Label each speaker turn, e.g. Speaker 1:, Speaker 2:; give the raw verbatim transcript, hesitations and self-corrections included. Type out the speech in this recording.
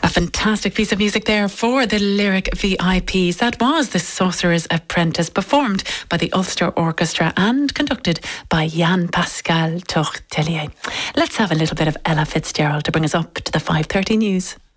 Speaker 1: A fantastic piece of music there for the Lyric V I Ps. That was The Sorcerer's Apprentice, performed by the Ulster Orchestra and conducted by Jan Pascal Tourtellier. Let's have a little bit of Ella Fitzgerald to bring us up to the five thirty news.